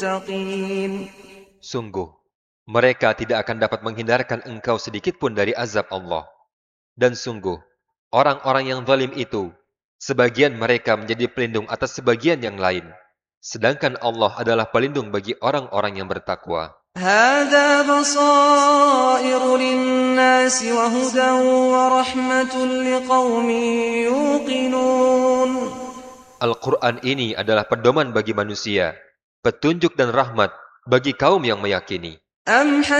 Sungguh, mereka tidak akan dapat menghindarkan engkau sedikit pun dari azab Allah. Dan sungguh, orang-orang yang zalim itu, sebagian mereka menjadi pelindung atas sebagian yang lain. Sedangkan Allah adalah pelindung bagi orang-orang yang bertakwa. هذا بصائر للناس وهدى ورحمة لقوم يوقنون. Al-Quran ini adalah pedoman bagi manusia, petunjuk dan rahmat bagi kaum yang meyakini. أم